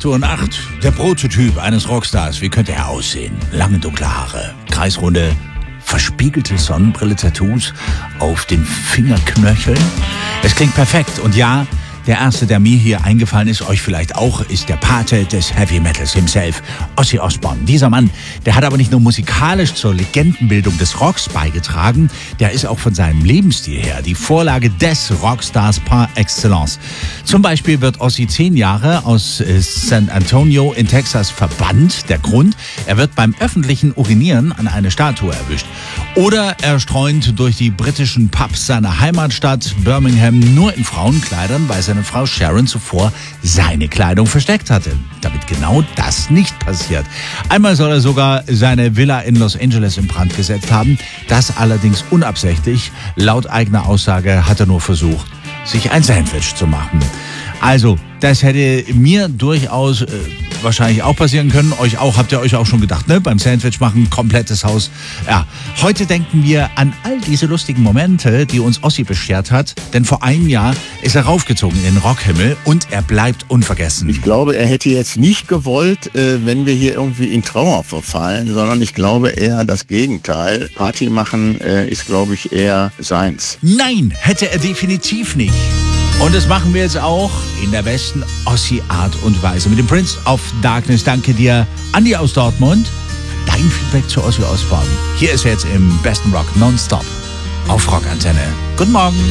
8:08 Uhr. Der Prototyp eines Rockstars. Wie könnte er aussehen? Lange dunkle Haare, kreisrunde, verspiegelte Sonnenbrille, Tattoos auf den Fingerknöcheln. Es klingt perfekt. Und ja, der erste, der mir hier eingefallen ist, euch vielleicht auch, ist der Pate des Heavy Metals himself, Ozzy Osbourne. Dieser Mann, der hat aber nicht nur musikalisch zur Legendenbildung des Rocks beigetragen, der ist auch von seinem Lebensstil her die Vorlage des Rockstars par excellence. Zum Beispiel wird Ozzy 10 Jahre aus San Antonio in Texas verbannt. Der Grund, er wird beim öffentlichen Urinieren an eine Statue erwischt. Oder er streunt durch die britischen Pubs seiner Heimatstadt Birmingham nur in Frauenkleidern, weil seine Frau Sharon zuvor seine Kleidung versteckt hatte, damit genau das nicht passiert. Einmal soll er sogar seine Villa in Los Angeles in Brand gesetzt haben, das allerdings unabsichtlich. Laut eigener Aussage hat er nur versucht, sich ein Sandwich zu machen. Also, das hätte mir durchaus wahrscheinlich auch passieren können. Euch auch, habt ihr euch auch schon gedacht, ne? Beim Sandwich machen, komplettes Haus. Ja, heute denken wir an all diese lustigen Momente, die uns Ozzy beschert hat. Denn vor einem Jahr ist er raufgezogen in den Rockhimmel und er bleibt unvergessen. Ich glaube, er hätte jetzt nicht gewollt, wenn wir hier irgendwie in Trauer verfallen, sondern ich glaube eher das Gegenteil. Party machen ist, glaube ich, eher seins. Nein, hätte er definitiv nicht. Und das machen wir jetzt auch in der besten Ozzy-Art und Weise. Mit dem Prince of Darkness. Danke dir, Andi aus Dortmund, für dein Feedback zu Ozzy Osbourne. Hier ist er jetzt im besten Rock nonstop auf Rockantenne. Guten Morgen.